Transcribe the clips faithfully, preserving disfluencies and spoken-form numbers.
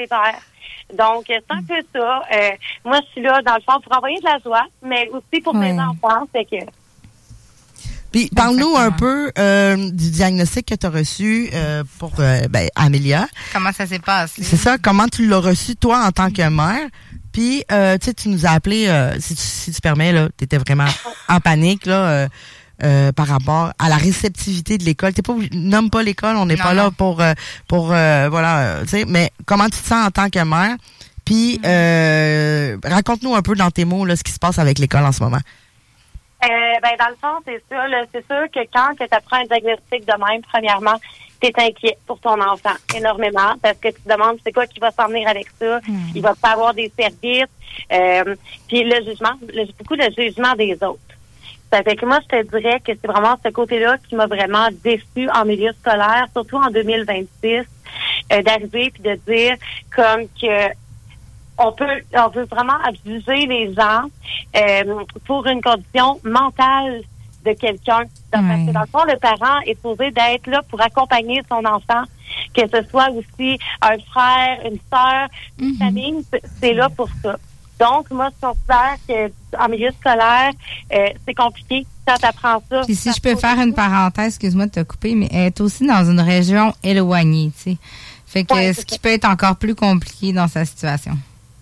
ses pairs. Donc, c'est un peu ça. Euh, moi, je suis là, dans le fond, pour envoyer de la joie, mais aussi pour ouais. mes enfants. C'est que... Puis, parle-nous un peu euh, du diagnostic que tu as reçu euh, pour euh, ben, Amélia. Comment ça s'est passé? C'est ça, comment tu l'as reçu, toi, en tant que mère. Puis, euh, tu sais, tu nous as appelé, euh, si, tu, si tu permets, là, tu étais vraiment en panique, là, euh, euh, par rapport à la réceptivité de l'école. T'es pas, nomme pas l'école, on n'est pas non. là pour, euh, pour euh, voilà, euh, tu sais, mais comment tu te sens en tant que mère? Puis, mm-hmm. euh, raconte-nous un peu dans tes mots, là, ce qui se passe avec l'école en ce moment. Euh, ben, dans le fond, c'est ça, là, c'est sûr que quand que tu apprends un diagnostic de même, premièrement, tu es inquiet pour ton enfant énormément parce que tu te demandes c'est quoi qui va s'en venir avec ça. Mm. Il va pas avoir des services. Euh, puis le jugement, le, beaucoup le jugement des autres. Ça fait que moi, je te dirais que c'est vraiment ce côté-là qui m'a vraiment déçue en milieu scolaire, surtout en deux mille vingt-six, euh, d'arriver puis de dire comme que on peut on peut vraiment abuser les gens euh, pour une condition mentale de quelqu'un. Donc, parce que dans le fond, le parent est supposé d'être là pour accompagner son enfant, que ce soit aussi un frère, une sœur, une mm-hmm. famille, c'est là pour ça. Donc, moi, je considère qu'en milieu scolaire, euh, c'est compliqué quand tu apprends ça. Puis si je peux faire une parenthèse, excuse-moi de te couper, mais elle est aussi dans une région éloignée, tu sais. Fait que ouais, ce qui ça. peut être encore plus compliqué dans sa situation.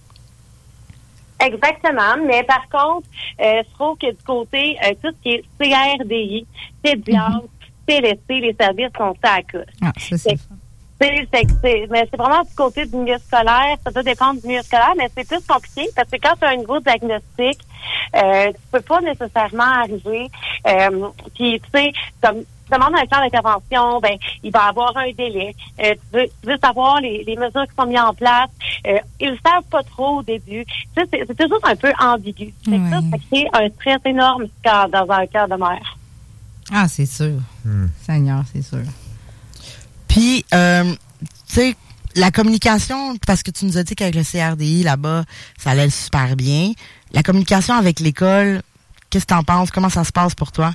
Exactement, mais par contre, euh, je trouve que du côté, euh, tout ce qui est C R D I, Pédiatre, mm-hmm. P L S C, les services sont à la coche. Ah, ça, c'est ça. C'est, c'est, c'est, mais c'est vraiment du côté du milieu scolaire, ça doit dépendre du milieu scolaire, mais c'est plus compliqué parce que quand tu as un nouveau diagnostic, euh, tu peux pas nécessairement arriver, euh, puis tu sais, comme tu demandes un plan d'intervention, ben il va y avoir un délai. Euh, tu, veux, tu veux savoir les, les mesures qui sont mises en place. Euh, ils le savent pas trop au début. Tu sais, c'est, c'est toujours un peu ambigu. C'est oui. ça, ça crée un stress énorme dans un cœur de mère. Ah, c'est sûr. Hmm. Seigneur, c'est sûr. Puis, euh, tu sais, la communication, parce que tu nous as dit qu'avec le C R D I, là-bas, ça allait super bien. La communication avec l'école, qu'est-ce que t'en penses? Comment ça se passe pour toi?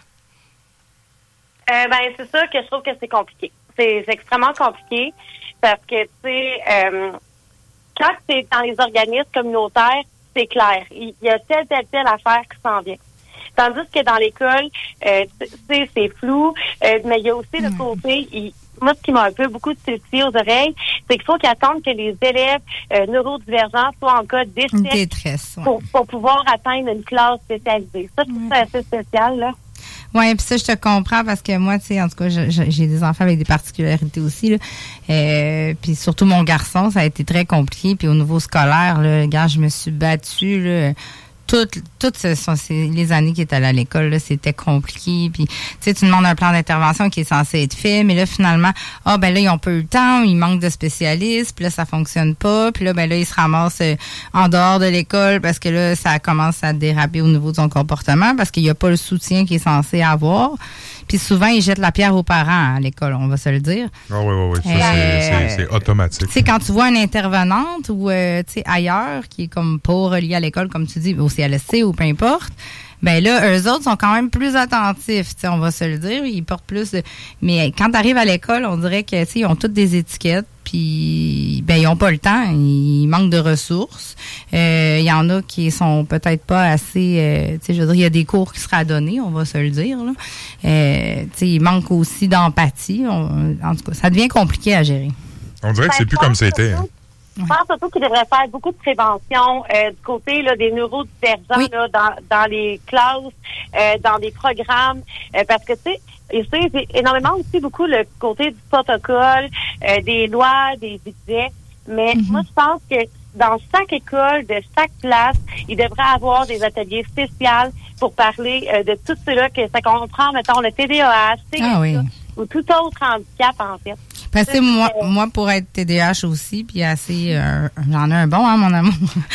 Euh, ben, c'est sûr que je trouve que c'est compliqué. C'est, c'est extrêmement compliqué parce que, tu sais, euh, quand c'est dans les organismes communautaires, c'est clair. Il y a telle, telle, telle affaire qui s'en vient. Tandis que dans l'école, euh, tu sais, c'est flou, euh, mais il y a aussi le côté... Il, moi, ce qui m'a un peu beaucoup tilté aux oreilles, c'est qu'il faut qu'ils attendent que les élèves euh, neurodivergents soient en cas d'échec détresse, ouais. pour, pour pouvoir atteindre une classe spécialisée. Ça, je trouve ça assez spécial, là. Oui, puis ça, je te comprends parce que moi, tu sais, en tout cas, je, je, j'ai des enfants avec des particularités aussi, là. Euh, puis surtout mon garçon, ça a été très compliqué. Puis au niveau scolaire, là, gars, je me suis battue, là. Toutes, toutes ce sont ces, les années qu'il est allé à l'école, là, c'était compliqué. Puis, tu sais, tu demandes un plan d'intervention qui est censé être fait, mais là, finalement, ah, oh, ben là, ils ont pas eu le temps, il manque de spécialistes, puis là, ça fonctionne pas. Puis là, ben là, ils se ramassent euh, en dehors de l'école parce que là, ça commence à déraper au niveau de son comportement parce qu'il n'y a pas le soutien qu'il est censé avoir. Puis souvent, ils jettent la pierre aux parents à l'école, on va se le dire. Ah oui, oui, oui. Ça, euh, c'est, c'est, c'est automatique. Tu sais, quand tu vois une intervenante ou, euh, tu sais, ailleurs, qui est comme pas reliée à l'école, comme tu dis, au C L S C ou peu importe, ben là, eux autres sont quand même plus attentifs, tu sais, on va se le dire. Ils portent plus de... Mais quand tu arrives à l'école, on dirait que, tu sais, ils ont toutes des étiquettes, puis, ben, ils ont pas le temps, ils manquent de ressources. Il euh, y en a qui sont peut-être pas assez, euh, tu sais, je veux dire, il y a des cours qui seraient à donner, on va se le dire, là. Euh, tu sais, il manque aussi d'empathie. On, en tout cas, ça devient compliqué à gérer. On dirait que c'est plus comme c'était. Hein. Je pense surtout qu'il devrait faire beaucoup de prévention euh, du côté là, des neurodivergents oui. là, dans, dans les classes, euh, dans des programmes, euh, parce que tu sais, et c'est, c'est énormément aussi beaucoup le côté du protocole, euh, des lois, des budgets, mais mm-hmm. moi je pense que dans chaque école, de chaque classe, il devrait avoir des ateliers spéciaux pour parler euh, de tout cela que ça comprend, mettons, le T D A H, ah, oui. ou tout autre handicap en fait. Parce que moi, moi, pour être T D A H aussi, puis assez, euh, j'en ai un bon, hein, mon amour.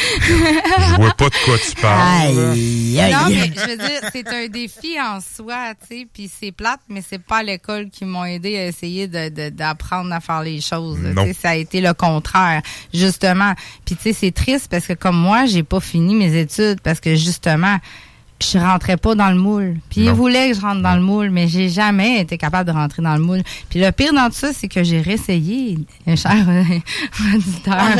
Je vois pas de quoi tu parles. Aïe, aïe. Non, mais je veux dire, c'est un défi en soi, tu sais, puis c'est plate, mais c'est pas à l'école qui m'ont aidé à essayer de, de d'apprendre à faire les choses. Tu sais, ça a été le contraire, justement. Puis tu sais, c'est triste parce que comme moi, j'ai pas fini mes études parce que justement, je rentrais pas dans le moule. Puis ils voulaient que je rentre dans le moule, mais j'ai jamais été capable de rentrer dans le moule. Puis le pire dans tout ça, c'est que j'ai réessayé, cher auditeur.